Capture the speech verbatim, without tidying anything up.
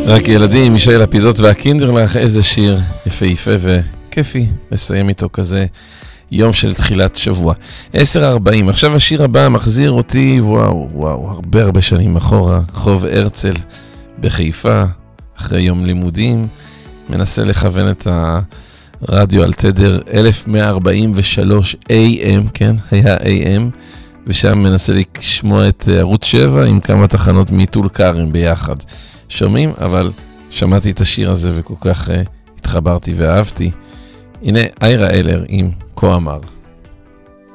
רק ילדים, מישאל לפידות והקינדרלך, איזה שיר יפהפה וכיפי לסיים איתו כזה יום של תחילת שבוע. עשר ארבעים, עכשיו השיר הבא מחזיר אותי, וואו, וואו, הרבה הרבה שנים אחורה, חוב הרצל בחיפה, אחרי יום לימודים, מנסה לכוון את הרדיו על תדר אלף מאה ארבעים ושלוש איי אם, כן, היה איי אם, ושם מנסה לשמוע את ערוץ שבע עם כמה תחנות מטול כרם ביחד. שומעים, אבל שמעתי את השיר הזה וכל כך uh, התחברתי ואהבתי. הנה איירה אלר עם כה אמר.